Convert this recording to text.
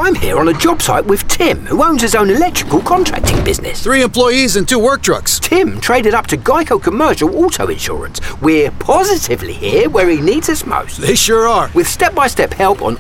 I'm here on a job site with Tim, who owns his own electrical contracting business. 3 employees and 2 work trucks. Tim traded up to Geico Commercial Auto Insurance. We're positively here where he needs us most. They sure are. With step-by-step help on